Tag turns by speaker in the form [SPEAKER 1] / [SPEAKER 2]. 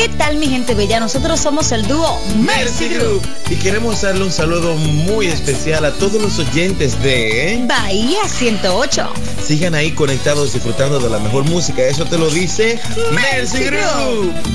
[SPEAKER 1] ¿Qué tal, mi gente bella? Nosotros somos el dúo
[SPEAKER 2] Mercy Group y queremos darle un saludo muy especial a todos los oyentes de
[SPEAKER 1] Bahía 108.
[SPEAKER 2] Sigan ahí conectados disfrutando de la mejor música. Eso te lo dice Mercy Group.